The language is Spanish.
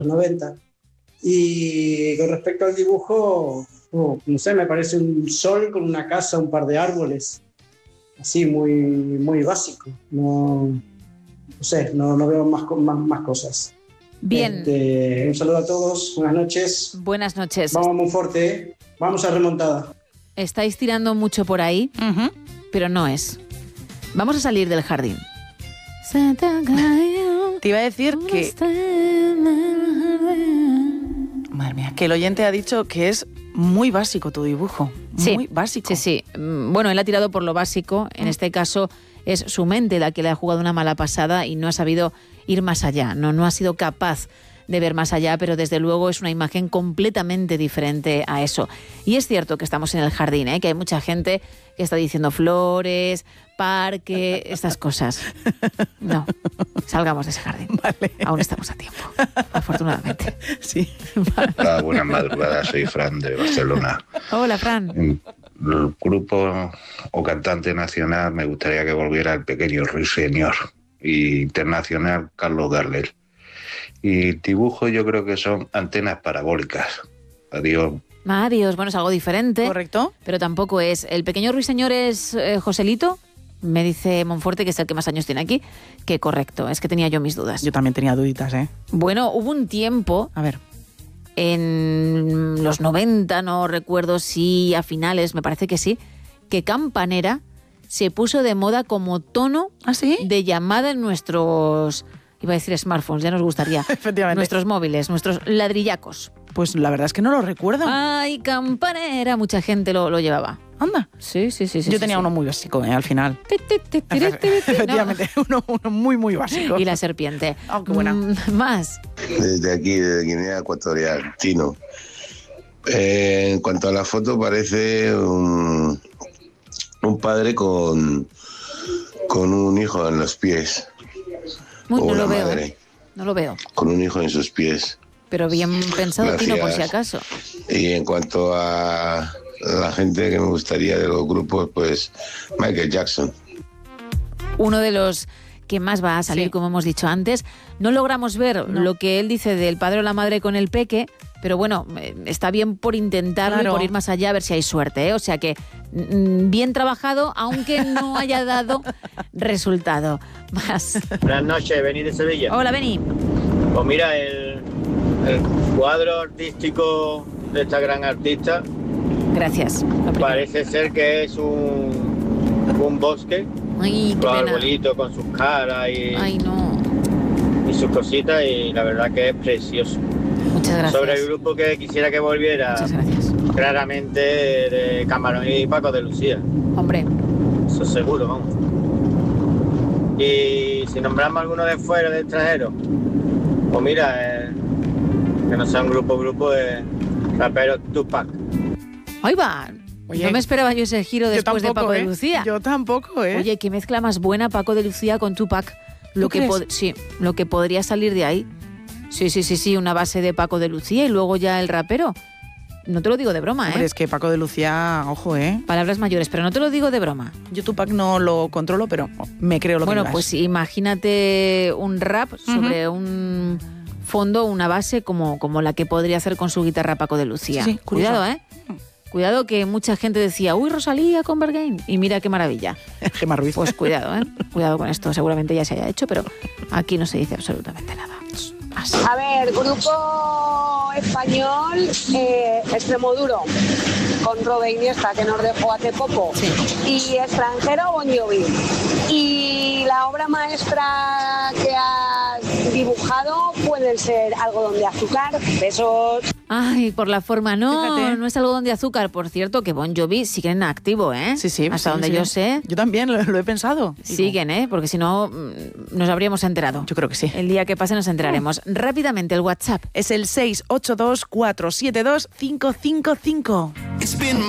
90. Y con respecto al dibujo, no sé, me parece un sol con una casa, un par de árboles, así muy, muy básico. No sé, no veo más cosas. Bien. Un saludo a todos, buenas noches. Buenas noches. Vamos muy fuerte, vamos a remontada. Estáis tirando mucho por ahí, pero no es. Vamos a salir del jardín. Te iba a decir que... Madre mía, que el oyente ha dicho que es muy básico tu dibujo. Sí, muy básico. Sí. Bueno, él ha tirado por lo básico. En este caso es su mente la que le ha jugado una mala pasada y no ha sabido ir más allá. No ha sido capaz de ver más allá, pero desde luego es una imagen completamente diferente a eso. Y es cierto que estamos en el jardín, que hay mucha gente que está diciendo flores, parque, estas cosas. No, salgamos de ese jardín. Vale. Aún estamos a tiempo, afortunadamente. Sí. Vale. Hola, buenas madrugadas, soy Fran de Barcelona. Hola, Fran. El grupo o cantante nacional me gustaría que volviera el pequeño Ruiseñor, y internacional Carlos Gardel. Y dibujo yo creo que son antenas parabólicas. Adiós. Adiós, bueno, es algo diferente. ¿Correcto? Pero tampoco es. ¿El pequeño Ruiseñor es Joselito? Me dice Monforte, que es el que más años tiene aquí, que correcto, es que tenía yo mis dudas. Yo también tenía duditas, ¿eh? Bueno, hubo un tiempo, a ver, en los 90, no recuerdo si a finales, me parece que sí, que Campanera se puso de moda como tono de llamada en nuestros... Iba a decir smartphones, ya nos gustaría. Efectivamente. Nuestros móviles, nuestros ladrillacos. Pues la verdad es que no lo recuerdo. Ay, Campanera, mucha gente lo llevaba. Anda. Sí. Yo tenía uno muy básico, al final. Efectivamente, uno muy, muy básico. Y la serpiente. Oh, qué buena. Más. Desde aquí, desde Guinea Ecuatorial, Tino. En cuanto a la foto, parece un padre con un hijo en los pies. No lo veo. No lo veo. Con un hijo en sus pies. Pero bien pensado, Gracias. Tino, por si acaso. Y en cuanto a la gente que me gustaría de los grupos, pues Michael Jackson. Uno de los que más va a salir, como hemos dicho antes. No logramos ver lo que él dice del padre o la madre con el peque, pero bueno, está bien por intentarlo y por ir más allá, a ver si hay suerte, O sea que bien trabajado, aunque no haya dado resultado. Más. Buenas noches, Beni de Sevilla. Hola, Beni. Pues mira, el cuadro artístico de esta gran artista. Gracias. Parece ser que es un bosque. Ay, con arbolitos, con sus caras y sus cositas, y la verdad que es precioso. Muchas gracias. Sobre el grupo que quisiera que volviera, claramente de Camarón y Paco de Lucía. Hombre. Eso seguro, vamos. Y si nombramos alguno de fuera, de extranjero, pues mira, que no sea un grupo de raperos Tupac. Ahí va. Oye, no me esperaba yo ese giro después de Paco de Lucía. Yo tampoco, Oye, qué mezcla más buena Paco de Lucía con Tupac. Lo que podría salir de ahí. Sí, una base de Paco de Lucía y luego ya el rapero. No te lo digo de broma, Hombre, es que Paco de Lucía, ojo, Palabras mayores, pero no te lo digo de broma. Yo Tupac no lo controlo, pero me creo lo que digas. Bueno, pues imagínate un rap sobre un fondo, una base como la que podría hacer con su guitarra Paco de Lucía. Sí, cuidado, Cuidado, que mucha gente decía, uy, Rosalía con Bergain. Y mira qué maravilla. Gemma Ruiz. Pues cuidado, Cuidado con esto. Seguramente ya se haya hecho, pero aquí no se dice absolutamente nada. Así. A ver, grupo español, Extremoduro, con Robe Iniesta, que nos dejó hace poco. Sí. Y extranjero, Bon Jovi. Y la obra maestra que has dibujado puede ser Algodón de Azúcar. Besos. Ay, por la forma, Fíjate. no es algodón de azúcar. Por cierto, que Bon Jovi siguen en activo, Sí. Hasta donde yo sé. Yo también lo he pensado. Siguen, porque si no nos habríamos enterado. Yo creo que sí. El día que pase nos enteraremos. Rápidamente, el WhatsApp. Es el 682 472 555.